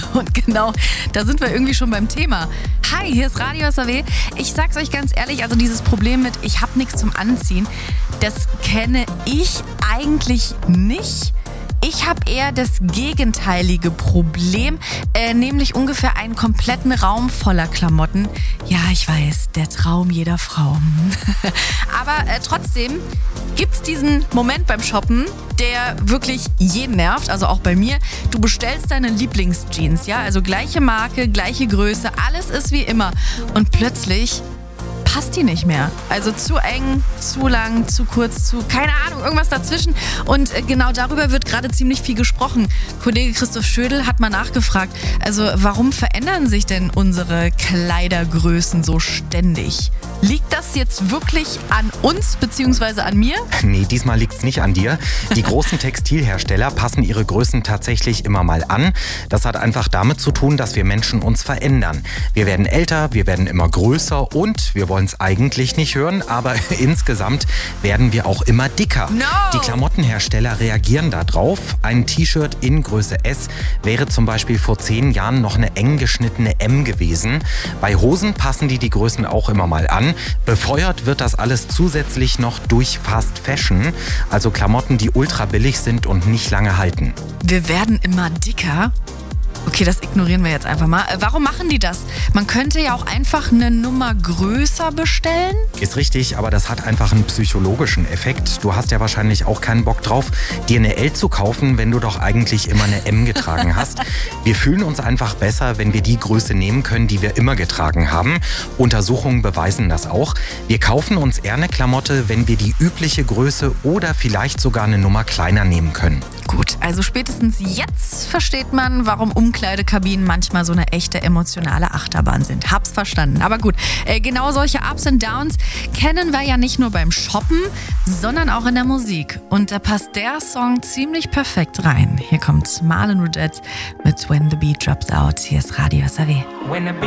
Und genau, da sind wir irgendwie schon beim Thema. Hi, hier ist Radio SAW. Ich sag's euch ganz ehrlich, also dieses Problem mit ich hab nichts zum Anziehen, das kenne ich eigentlich nicht. Ich habe eher das gegenteilige Problem, nämlich ungefähr einen kompletten Raum voller Klamotten. Ja, ich weiß, der Traum jeder Frau. Aber trotzdem gibt's diesen Moment beim Shoppen, der wirklich jeden nervt, also auch bei mir. Du bestellst deine Lieblingsjeans, ja, also gleiche Marke, gleiche Größe, alles ist wie immer. Und plötzlich passt die nicht mehr. Also zu eng, zu lang, zu kurz, keine Ahnung, irgendwas dazwischen. Und genau darüber wird gerade ziemlich viel gesprochen. Kollege Christoph Schödel hat mal nachgefragt, also warum verändern sich denn unsere Kleidergrößen so ständig? Liegt das jetzt wirklich an uns bzw. an mir? Nee, diesmal liegt's nicht an dir. Die großen Textilhersteller passen ihre Größen tatsächlich immer mal an. Das hat einfach damit zu tun, dass wir Menschen uns verändern. Wir werden älter, wir werden immer größer und wir wollen es eigentlich nicht hören, aber insgesamt werden wir auch immer dicker. No! Die Klamottenhersteller reagieren da drauf. Ein T-Shirt in Größe S wäre zum Beispiel vor 10 Jahren noch eine eng geschnittene M gewesen. Bei Hosen passen die Größen auch immer mal an. Befeuert wird das alles zusätzlich noch durch Fast Fashion, also Klamotten, die ultra billig sind und nicht lange halten. Wir werden immer dicker? Okay, das ignorieren wir jetzt einfach mal. Warum machen die das? Man könnte ja auch einfach eine Nummer größer bestellen. Ist richtig, aber das hat einfach einen psychologischen Effekt. Du hast ja wahrscheinlich auch keinen Bock drauf, dir eine L zu kaufen, wenn du doch eigentlich immer eine M getragen hast. Wir fühlen uns einfach besser, wenn wir die Größe nehmen können, die wir immer getragen haben. Untersuchungen beweisen das auch. Wir kaufen uns eher eine Klamotte, wenn wir die übliche Größe oder vielleicht sogar eine Nummer kleiner nehmen können. Gut, also spätestens jetzt versteht man, warum Umkleidekabinen manchmal so eine echte emotionale Achterbahn sind. Hab's verstanden. Aber gut, genau solche Ups und Downs kennen wir ja nicht nur beim Shoppen, sondern auch in der Musik. Und da passt der Song ziemlich perfekt rein. Hier kommt Marlon Rudette mit When the Beat Drops Out. Hier ist Radio SAW.